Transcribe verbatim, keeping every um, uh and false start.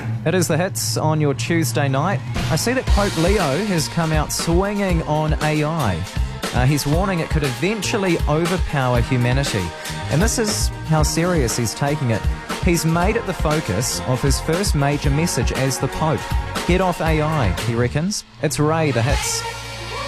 It is the hits on your Tuesday night. I see that Pope Leo has come out swinging on A I. Uh, he's warning it could eventually overpower humanity. And this is how serious he's taking it. He's made it the focus of his first major message as the Pope. Get off A I, he reckons. It's Ray, the hits.